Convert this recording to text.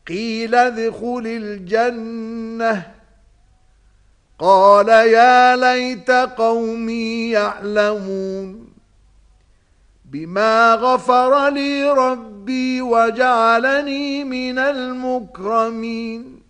قيل ادخل الجنة قال يا ليت قومي يعلمون بما غفر لي ربي وجعلني من المكرمين